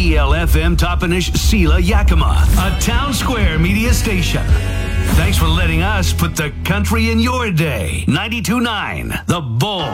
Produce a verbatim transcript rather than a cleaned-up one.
E L F M Toppenish Sela Yakima, a Town Square media station. Thanks for letting us put the country in your day. ninety-two point nine The Bull.